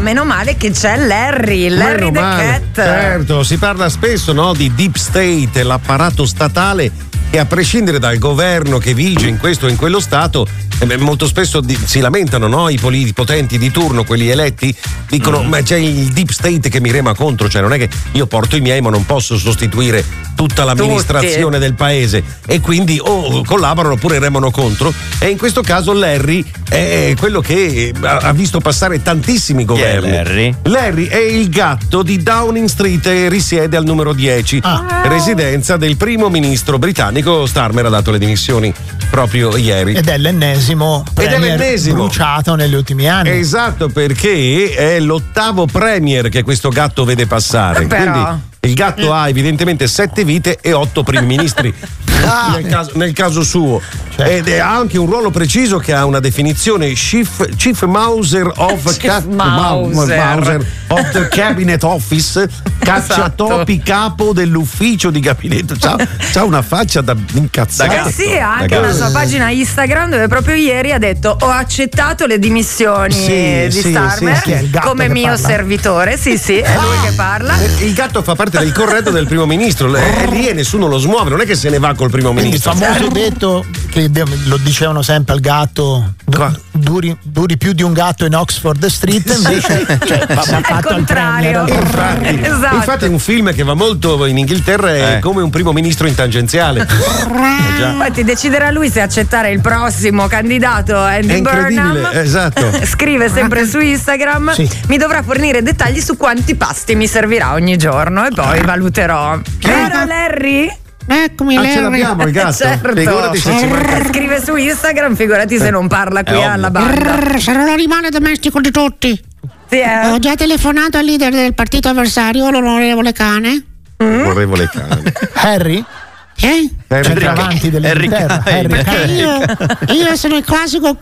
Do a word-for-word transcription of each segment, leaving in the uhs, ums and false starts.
meno male che c'è Larry, Larry Meno the male. Cat. Certo, si parla spesso, no, di deep state, l'apparato statale che a prescindere dal governo che vige in questo o in quello stato, eh, molto spesso di, si lamentano, no, i politici potenti di turno, quelli eletti, dicono mm. ma c'è il deep state che mi rema contro, cioè non è che io porto i miei ma non posso sostituire tutta l'amministrazione Tutti. del paese, e quindi o collaborano oppure remano contro, e in questo caso Larry è quello che ha visto passare tantissimi governi. Chi è Larry? Larry è il gatto di Downing Street e risiede al numero dieci, Ah. residenza del primo ministro britannico. Starmer ha dato le dimissioni proprio ieri. Ed è l'ennesimo Ed è premier l'ennesimo. bruciato negli ultimi anni. Esatto, perché è l'ottavo premier che questo gatto vede passare. Però. Quindi il gatto ha evidentemente sette vite e otto primi ministri. Ah. nel, caso, nel caso suo. Certo. Ed ha anche un ruolo preciso che ha una definizione chief, chief Mauser of Chief ca- Mauser. Mauser of the Cabinet Office, cacciatopi Esatto. capo dell'ufficio di gabinetto. C'ha, c'ha una faccia da incazzata. Eh sì, ha anche Da una gatto. sua pagina Instagram dove proprio ieri ha detto ho accettato le dimissioni Sì, di sì, Starmer sì, sì, è il gatto come che mio parla. servitore. Sì, sì, è lui che parla. Il gatto fa parte del corredo del primo ministro, è lì e nessuno lo smuove, non è che se ne va col primo Quindi il ministro. famoso detto che abbiamo- lo dicevano sempre al gatto, du- Qua. duri, duri più di un gatto in Oxford Street, invece cioè, va Al fatto al contrario. premier, al contrario. Infatti, Esatto. infatti è un film che va molto in Inghilterra, è Eh. come un primo ministro in tangenziale. Eh già. Infatti deciderà lui se accettare il prossimo candidato È Andy incredibile, Burnham. esatto. Scrive sempre su Instagram: Sì. mi dovrà fornire dettagli su quanti pasti mi servirà ogni giorno e poi valuterò. Vero Larry? Eccomi, Ah, ce Larry. l'abbiamo il gatto. Certo. Figurati se ci manca. Scrive su Instagram, figurati se non parla qui È alla ovvio. banda. Brrr, sarò l'animale domestico di tutti. Sì, eh? Ho già telefonato al leader del partito avversario, l'onorevole Cane. Vorrevole cane. Harry? Eh? Centravanti dell'Inghilterra. Harry Harry Kane. Kane. Io, io sono il classico,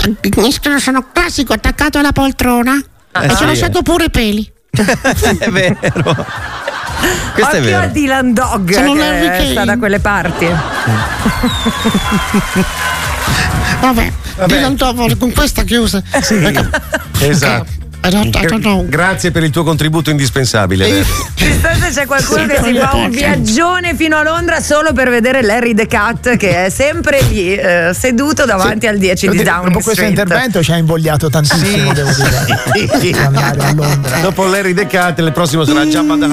sono classico attaccato alla poltrona Eh, e ci ho sì. lasciato pure i peli. È vero. Questo è Occhio a vero. Dylan Dog Sono Larry che Kane. sta da quelle parti. Vabbè, Vabbè. Dylan Dog con questa chiusa. Esatto. I don't, I don't know. Grazie per il tuo contributo indispensabile. Larry. Chissà se c'è qualcuno che si fa un viaggione fino a Londra solo per vedere Larry the Cat che è sempre lì eh, seduto davanti al dieci di Devo dire, Downing dopo questo Street. intervento ci ha invogliato tantissimo, devo dire. Sì. Andare a Londra. Dopo Larry the Cat, il prossimo sarà Jabba the